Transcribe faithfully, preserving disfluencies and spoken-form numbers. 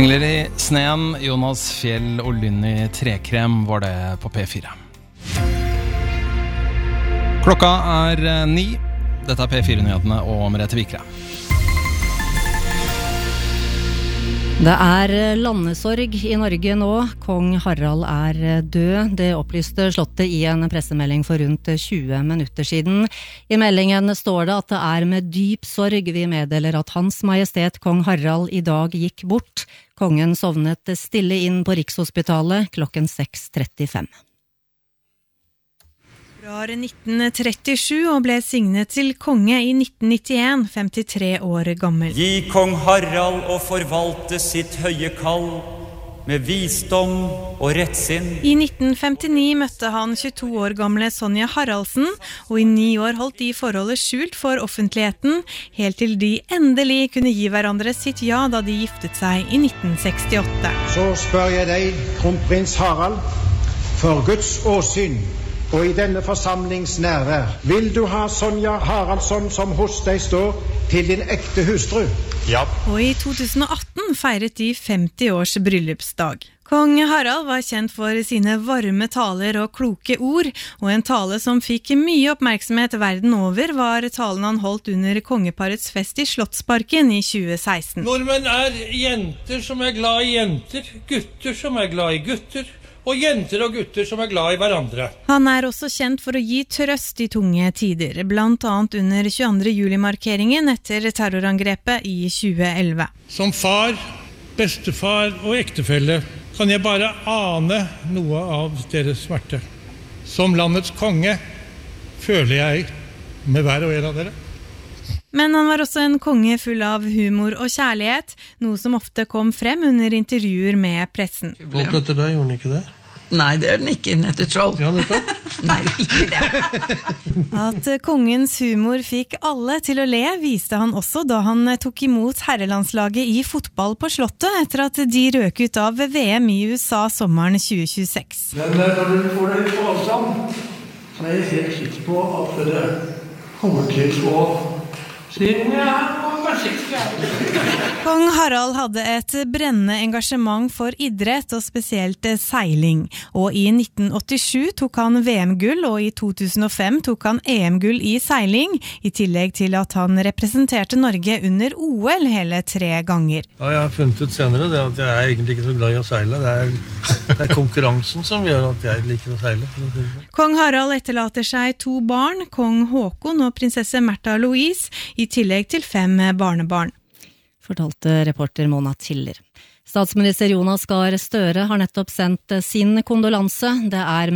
Engler i sneen, Jonas Fjell og Lynn i trekrem var det på P fire. Klokka er ni. Dette er P fire-nyhetene og Merete Vikre. Det er landesorg i Norge nå. Kong Harald er død. Det opplyste slottet i en pressemelding for rundt tjue minutter siden. I meldingen står det at det er med dyp sorg vi meddeler at Hans Majestet Kong Harald i dag gikk bort. Kongen sovnet stille inn på Rikshospitalet klokken seks trettifem. Februar nitten trettisju og ble signet til konge i nitten nittien, femtitre år gammel. Gi kong Harald å forvalte sitt høye kall med visdom og rettsinn. I nitten femtini møtte han tjueto år gamle Sonja Haraldsen, og i ni år holdt de forholdet skjult for offentligheten, helt til de endelig kunne gi hverandre sitt ja da de giftet seg i nitten sekstiåtte. Så spør jeg deg, kronprins Harald, for Guds åsyn, og i denne forsamlings nærvær, vil du ha Sonja Haraldsson som hos deg står til din ekte hustru? Ja. Og i to tusen og atten feiret de femti års bryllupsdag. Kong Harald var kjent for sine varme taler og kloke ord, og en tale som fikk mye oppmerksomhet verden over var talen han holdt under kongeparets fest i Slottsparken i tjue seksten. Nordmenn er jenter som er glad i jenter, gutter som er glad i gutter, og jenter og gutter som er glad i hverandre. Han er også kjent for å gi trøst i tunge tider, blant annet under tjueandre juli-markeringen etter terrorangrepet i tjue elleve. Som far, bestefar og ektefelle kan jeg bare ane noe av deres smerte. Som landets konge føler jeg med hver og en av dere. Men han var også en konge full av humor og kjærlighet, noe som ofte kom frem under intervjuer med pressen. Godt etter deg, gjorde han ikke det? Nei, det er den ikke, Nette Troll. Ja, nettopp. Nei, ikke det. At kongens humor fikk alle til å le, viste han også da han tok imot herrelandslaget i fotball på Slottet, etter at de røk ut av V M i U S A sommeren tjue tjueseks. Men når du får det på avstand, så er jeg helt sikker på at det kommer til å siden ja, Kong Harald hadde et brennende engasjement for idrett og spesielt seiling, og i nitten åttisju tok han V M-gull, og i to tusen og fem tok han E M-gull i seiling, i tillegg til at han representerte Norge under O L hele tre ganger. Ja, jeg har funnet ut senere det at jeg er egentlig ikke så glad i å seile. Det er, det er konkurransen som gjør at jeg liker å seile. Kong Harald etterlater seg to barn, kong Håkon og prinsesse Märtha Louise, i tillegg til fem barnebarn. Fortalte reporter Mona Tiller. Statsminister Jonas Gahr Støre har nettopp sendt sin kondolanse. Det er